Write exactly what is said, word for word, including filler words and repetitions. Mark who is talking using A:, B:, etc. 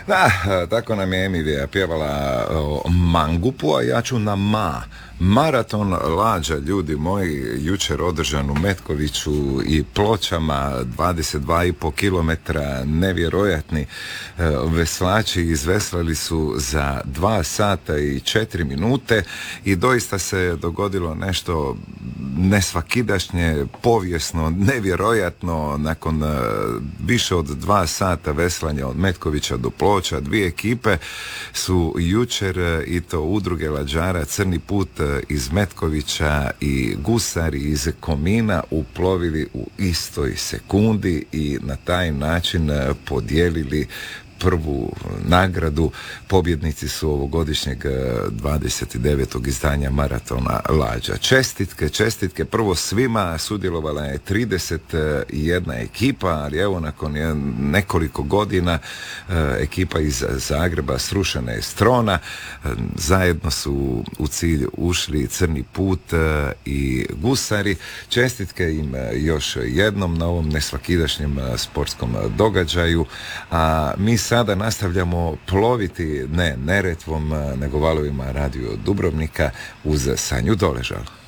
A: Da, tako nam je Emilija pjevala o mangupu, a ja ću na ma. Maraton lađa, ljudi moji, jučer održan u Metkoviću i Pločama, dvadeset dva i pol kilometra, nevjerojatni. Veslači izveslali su za dva sata i četiri minute i doista se dogodilo nešto nesvakidašnje, povijesno, nevjerojatno. Nakon više od dva sata veslanja od Metkovića do Ploča, dvije ekipe su jučer, i to udruge lađara Crni put iz Metkovića i gusari iz Komina, uplovili u istoj sekundi i na taj način podijelili prvu nagradu. Pobjednici su ovogodišnjeg dvadeset devetog izdanja maratona lađa. Čestitke, čestitke prvo svima, sudjelovala je trideset jedna ekipa, ali evo nakon nekoliko godina ekipa iz Zagreba srušena je s trona. Zajedno su u cilj ušli Crni put i gusari. Čestitke im još jednom na ovom nesvakidašnjem sportskom događaju, a mi sada nastavljamo ploviti ne Neretvom, nego valovima Radio Dubrovnika uz Sanju Doležal.